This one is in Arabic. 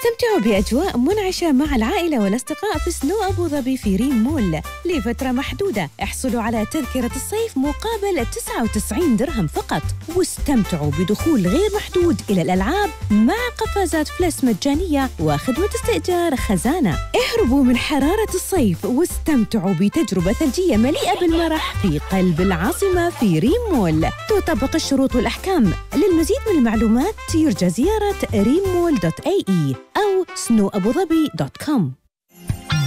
استمتعوا بأجواء منعشة مع العائلة والأصدقاء في سنو أبو ظبي في ريم مول لفترة محدودة. احصلوا على تذكرة الصيف مقابل 99 درهم فقط، واستمتعوا بدخول غير محدود إلى الألعاب مع قفازات فلس مجانية وخدمة استئجار خزانة. اهربوا من حرارة الصيف واستمتعوا بتجربة ثلجية مليئة بالمرح في قلب العاصمة في ريم مول. تطبق الشروط والأحكام. للمزيد من المعلومات يرجى زيارة rimmall.ae أو snowabudhabi.com.